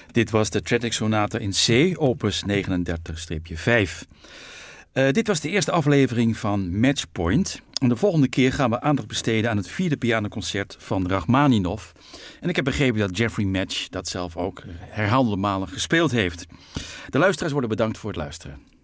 Dit was de Tragic Sonata in C, opus 39-5. Dit was de eerste aflevering van Matchpoint. En de volgende keer gaan we aandacht besteden aan het 4e pianoconcert van Rachmaninov. En ik heb begrepen dat Jeffrey Match dat zelf ook herhaalde malen gespeeld heeft. De luisteraars worden bedankt voor het luisteren.